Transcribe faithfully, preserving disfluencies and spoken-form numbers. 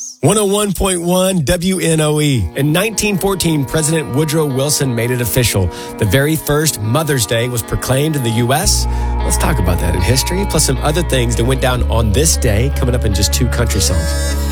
one oh one point one W N O E. In nineteen fourteen, President Woodrow Wilson made it official. The very first Mother's Day was proclaimed in the U S. Let's talk about that in history, plus some other things that went down on this day, coming up in just two country songs.